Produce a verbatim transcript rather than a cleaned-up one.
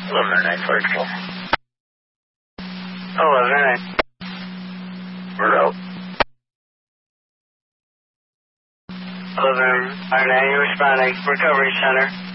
eleven nine Virgil. eleven nine. We're out. eleven nine, you're responding. Recovery Center.